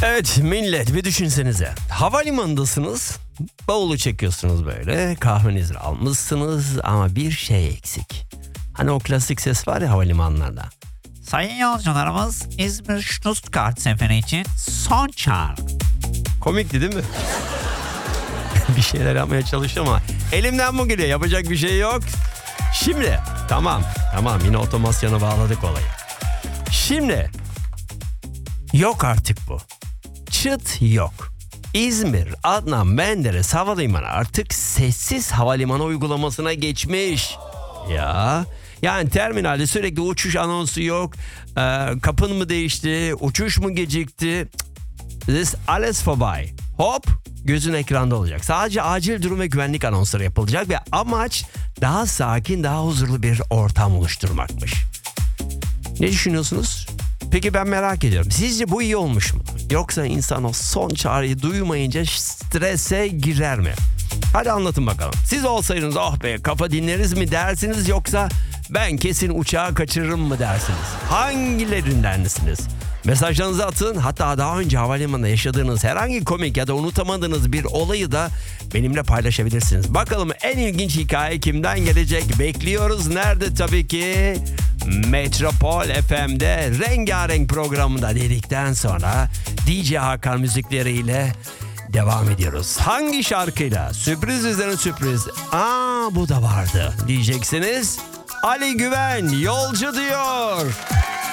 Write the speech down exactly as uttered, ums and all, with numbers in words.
Evet millet, bir düşünsenize. Havalimanındasınız. Bavulu çekiyorsunuz böyle. Kahvenizi almışsınız ama bir şey eksik. Hani o klasik ses var ya havalimanlarında. Sayın yolcularımız, İzmir Stuttgart seferi için son çağrı. Komikti değil mi? Bir şeyler yapmaya çalışıyorum ama elimden bu geliyor. Yapacak bir şey yok. Şimdi tamam tamam yine otomasyona bağladık olayı. Şimdi yok artık bu. Çıt yok. İzmir Adnan Menderes Havalimanı artık sessiz havalimanı uygulamasına geçmiş. Ya yani terminalde sürekli uçuş anonsu yok. Ee, kapın mı değişti? Uçuş mu gecikti? This alles vorbei. Hop, gözün ekranda olacak. Sadece acil durum ve güvenlik anonsları yapılacak ve amaç daha sakin, daha huzurlu bir ortam oluşturmakmış. Ne düşünüyorsunuz? Peki ben merak ediyorum. Sizce bu iyi olmuş mu? Yoksa insan o son çağrıyı duymayınca strese girer mi? Hadi anlatın bakalım. Siz olsaydınız oh be kafa dinleriz mi dersiniz, yoksa ben kesin uçağı kaçırırım mı dersiniz? Hangilerindensiniz? Mesajlarınızı atın. Hatta daha önce havalimanında yaşadığınız herhangi komik ya da unutamadığınız bir olayı da benimle paylaşabilirsiniz. Bakalım en ilginç hikaye kimden gelecek? Bekliyoruz. Nerede? Tabii ki Metropol F M'de Rengarenk programında dedikten sonra D J Hakan müzikleriyle devam ediyoruz. Hangi şarkıyla? Sürpriz üzerine sürpriz. Aa bu da vardı diyeceksiniz. Ali Güven yolcu diyor.